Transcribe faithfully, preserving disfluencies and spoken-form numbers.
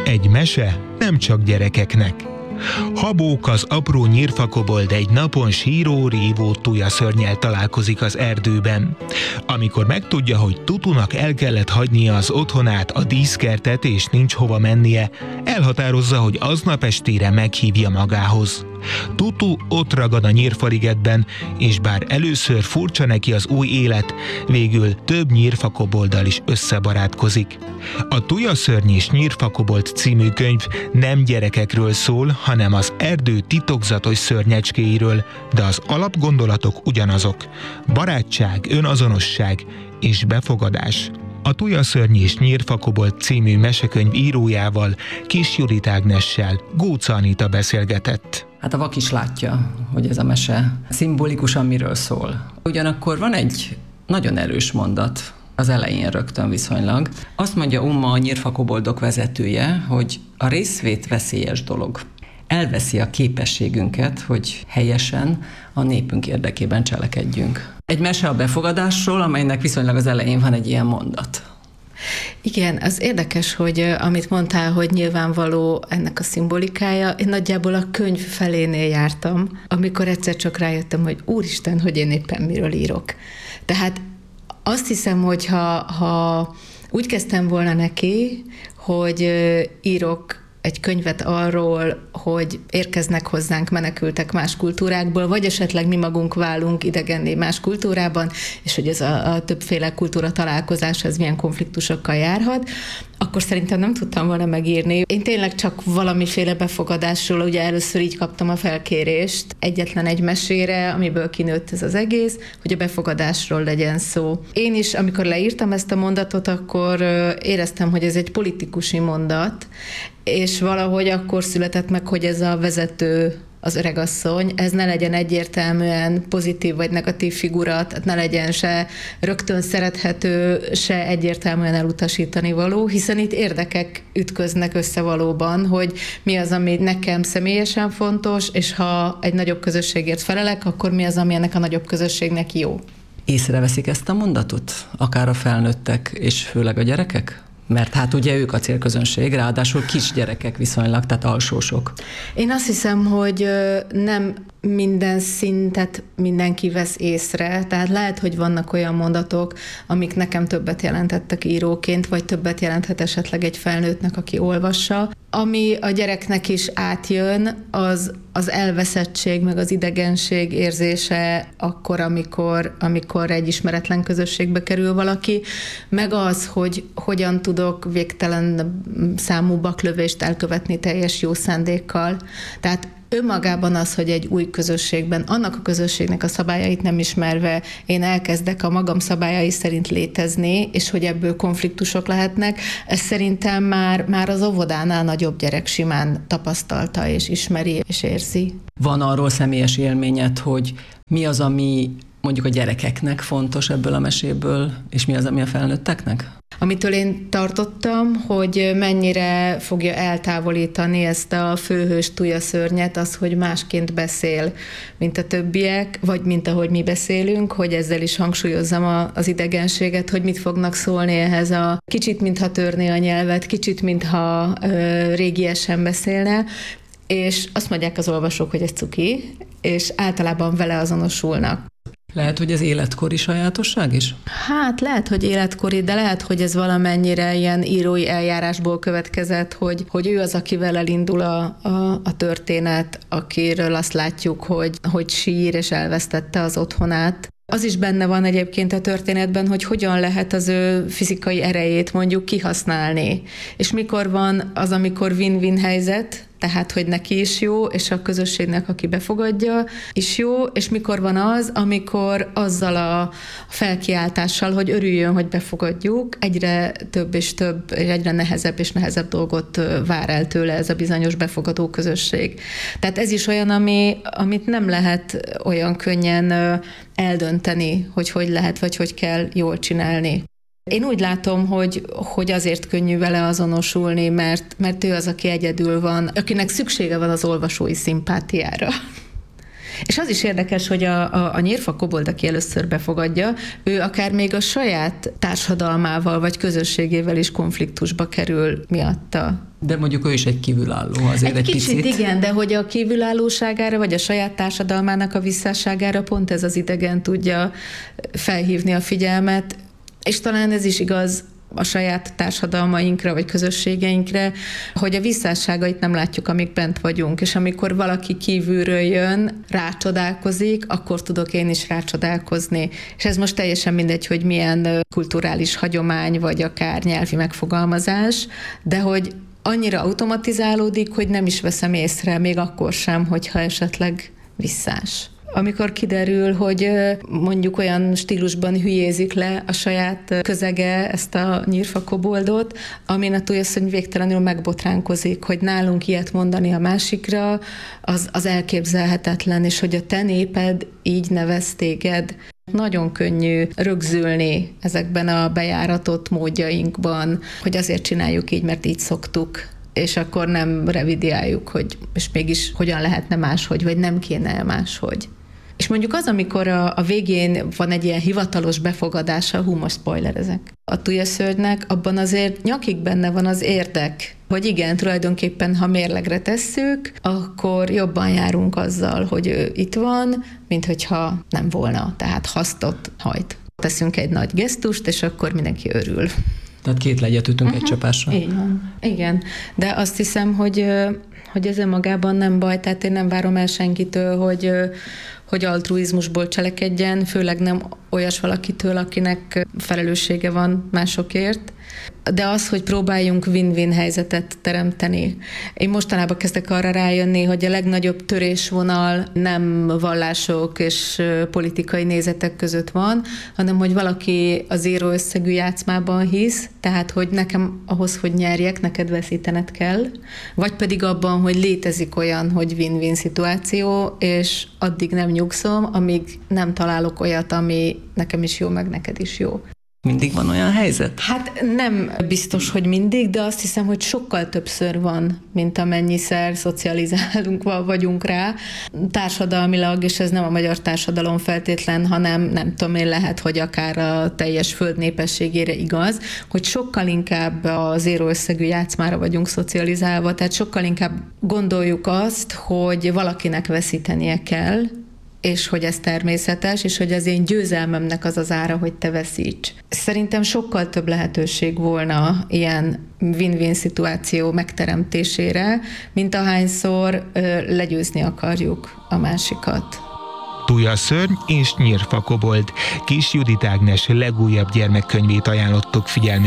Egy mese nem csak gyerekeknek. Habók, az apró nyírfakobold egy napon síró, rívó tujaszörnnyel találkozik az erdőben. Amikor megtudja, hogy Tutunak el kellett hagynia az otthonát, a díszkertet és nincs hova mennie, elhatározza, hogy aznap estére meghívja magához. Tutu ott ragad a nyírfaligetben, és bár először furcsa neki az új élet, végül több nyírfakobolddal is összebarátkozik. A Tujaszörny és Nyírfakobold című könyv nem gyerekekről szól, hanem az erdő titokzatos szörnyecskéiről, de az alapgondolatok ugyanazok: barátság, önazonosság és befogadás. A Tujaszörny és Nyírfakobold című mesekönyv írójával, Kis Judit Ágnessel Gócz Anita beszélgetett. Hát a vak is látja, hogy ez a mese szimbolikusan miről szól. Ugyanakkor van egy nagyon erős mondat az elején rögtön viszonylag. Azt mondja Umma, a nyírfakoboldok vezetője, hogy a részvét veszélyes dolog. Elveszi a képességünket, hogy helyesen a népünk érdekében cselekedjünk. Egy mese a befogadásról, amelynek viszonylag az elején van egy ilyen mondat. Igen, az érdekes, hogy amit mondtál, hogy nyilvánvaló ennek a szimbolikája, én nagyjából a könyv felénél jártam, amikor egyszer csak rájöttem, hogy úristen, hogy én éppen miről írok. Tehát azt hiszem, hogy ha, ha úgy kezdtem volna neki, hogy írok egy könyvet arról, hogy érkeznek hozzánk menekültek más kultúrákból, vagy esetleg mi magunk válunk idegenné más kultúrában, és hogy ez a, a többféle kultúra találkozás, ez milyen konfliktusokkal járhat, akkor szerintem nem tudtam volna megírni. Én tényleg csak valamiféle befogadásról, ugye először így kaptam a felkérést egyetlen egy mesére, amiből kinőtt ez az egész, hogy a befogadásról legyen szó. Én is, amikor leírtam ezt a mondatot, akkor éreztem, hogy ez egy politikusi mondat, és valahogy akkor született meg, hogy ez a vezető, az öregasszony, ez ne legyen egyértelműen pozitív vagy negatív figura, tehát ne legyen se rögtön szerethető, se egyértelműen elutasítani való, hiszen itt érdekek ütköznek össze valóban, hogy mi az, ami nekem személyesen fontos, és ha egy nagyobb közösségért felelek, akkor mi az, ami ennek a nagyobb közösségnek jó. Észreveszik ezt a mondatot? Akár a felnőttek, és főleg a gyerekek? Mert hát ugye ők a célközönség, ráadásul kisgyerekek viszonylag, tehát alsósok. Én azt hiszem, hogy nem minden szintet mindenki vesz észre, tehát lehet, hogy vannak olyan mondatok, amik nekem többet jelentettek íróként, vagy többet jelenthet esetleg egy felnőttnek, aki olvassa. Ami a gyereknek is átjön, az az elveszettség, meg az idegenség érzése akkor, amikor, amikor egy ismeretlen közösségbe kerül valaki, meg az, hogy hogyan tudok végtelen számú baklövést elkövetni teljes jó szándékkal. Tehát önmagában az, hogy egy új közösségben, annak a közösségnek a szabályait nem ismerve, én elkezdek a magam szabályai szerint létezni, és hogy ebből konfliktusok lehetnek, ez szerintem már, már az óvodánál nagyobb gyerek simán tapasztalta, és ismeri, és érzi. Van arról személyes élményed, hogy mi az, ami mondjuk a gyerekeknek fontos ebből a meséből, és mi az, ami a felnőtteknek? Amitől én tartottam, hogy mennyire fogja eltávolítani ezt a főhős tujaszörnyet, az, hogy másként beszél, mint a többiek, vagy mint ahogy mi beszélünk, hogy ezzel is hangsúlyozzam a, az idegenséget, hogy mit fognak szólni ehhez a kicsit, mintha törné a nyelvet, kicsit, mintha ö, régiesen beszélne, és azt mondják az olvasók, hogy ez cuki, és általában vele azonosulnak. Lehet, hogy ez életkori sajátosság is? Hát lehet, hogy életkori, de lehet, hogy ez valamennyire ilyen írói eljárásból következett, hogy, hogy ő az, akivel elindul a, a, a történet, akiről azt látjuk, hogy, hogy sír és elvesztette az otthonát. Az is benne van egyébként a történetben, hogy hogyan lehet az ő fizikai erejét mondjuk kihasználni. És mikor van az, amikor win-win helyzet, tehát, hogy neki is jó, és a közösségnek, aki befogadja, is jó, és mikor van az, amikor azzal a felkiáltással, hogy örüljön, hogy befogadjuk, egyre több és több, és egyre nehezebb és nehezebb dolgot vár el tőle ez a bizonyos befogadó közösség. Tehát ez is olyan, ami, amit nem lehet olyan könnyen eldönteni, hogy hogy lehet, vagy hogy kell jól csinálni. Én úgy látom, hogy, hogy azért könnyű vele azonosulni, mert, mert ő az, aki egyedül van, akinek szüksége van az olvasói szimpátiára. És az is érdekes, hogy a, a, a Nyírfakobold, aki először befogadja, ő akár még a saját társadalmával vagy közösségével is konfliktusba kerül miatta. De mondjuk ő is egy kívülálló azért egy, egy kicsit. picit. Igen, de hogy a kívülállóságára, vagy a saját társadalmának a visszásságára pont ez az idegen tudja felhívni a figyelmet, és talán ez is igaz a saját társadalmainkra, vagy közösségeinkre, hogy a visszásságait nem látjuk, amíg bent vagyunk, és amikor valaki kívülről jön, rácsodálkozik, akkor tudok én is rácsodálkozni. És ez most teljesen mindegy, hogy milyen kulturális hagyomány, vagy akár nyelvi megfogalmazás, de hogy annyira automatizálódik, hogy nem is veszem észre, még akkor sem, hogyha esetleg visszás. Amikor kiderül, hogy mondjuk olyan stílusban hülyézik le a saját közege ezt a nyírfakoboldot, amin a túljasszony végtelenül megbotránkozik, hogy nálunk ilyet mondani a másikra, az, az elképzelhetetlen, és hogy a te néped így nevez téged. Nagyon könnyű rögzülni ezekben a bejáratott módjainkban, hogy azért csináljuk így, mert így szoktuk, és akkor nem revidiáljuk, hogy és mégis hogyan lehetne máshogy, vagy nem kéne máshogy. És mondjuk az, amikor a, a végén van egy ilyen hivatalos befogadása, hú, most spoilerezek, a tujaszörnynek, abban azért nyakig benne van az érdek, hogy igen, tulajdonképpen, ha mérlegre tesszük, akkor jobban járunk azzal, hogy ő itt van, mint hogyha nem volna, tehát hasztot hajt. Teszünk egy nagy gesztust, és akkor mindenki örül. Tehát két legyet ütünk uh-huh. egy csapásra. Így van. Igen, de azt hiszem, hogy, hogy ez önmagában nem baj, tehát én nem várom el senkitől, hogy, hogy altruizmusból cselekedjen, főleg nem olyas valakitől, akinek felelőssége van másokért, de az, hogy próbáljunk win-win helyzetet teremteni. Én mostanában kezdek arra rájönni, hogy a legnagyobb törésvonal nem vallások és politikai nézetek között van, hanem hogy valaki az zéró összegű játszmában hisz, tehát hogy nekem ahhoz, hogy nyerjek, neked veszítened kell, vagy pedig abban, hogy létezik olyan, hogy win-win szituáció, és addig nem nyugszom, amíg nem találok olyat, ami nekem is jó, meg neked is jó. Mindig van olyan helyzet? Hát nem biztos, hogy mindig, de azt hiszem, hogy sokkal többször van, mint amennyiszer szocializálunk vagyunk rá. Társadalmilag, és ez nem a magyar társadalom feltétlen, hanem nem tudom én, lehet, hogy akár a teljes föld népességére igaz, hogy sokkal inkább a zéró összegű játszmára vagyunk szocializálva, tehát sokkal inkább gondoljuk azt, hogy valakinek veszítenie kell, és hogy ez természetes, és hogy az én győzelmemnek az az ára, hogy te veszíts. Szerintem sokkal több lehetőség volna ilyen win-win szituáció megteremtésére, mint ahányszor ö, legyőzni akarjuk a másikat. Tujaszörny és nyírfakobold. Kis Judit Ágnes legújabb gyermekkönyvét ajánlottuk figyelmükbe.